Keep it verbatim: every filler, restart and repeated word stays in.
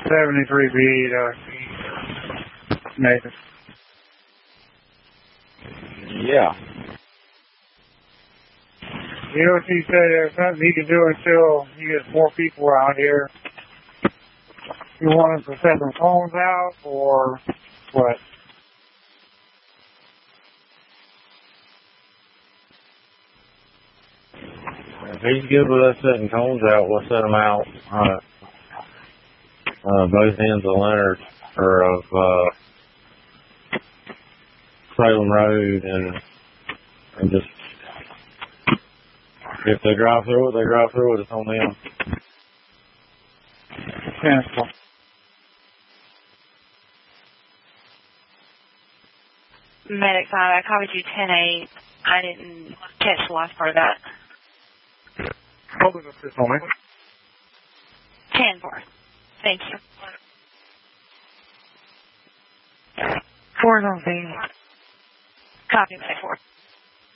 seventy-three feet, uh, Nathan. Yeah. You know what he said, there's nothing he can do until he gets more people out here. You want us to set some phones out, or what? If he's good with us setting cones out, we'll set them out. Uh, uh, both ends of Leonard, or of, uh, Salem Road, and, and just, if they drive through it, they drive through it. It's on them. Cancel. Medic five, I copied you ten eight. I didn't catch the last part of that. Hold it up this moment. ten four. Thank you. Four on scene. Copy, Medic four.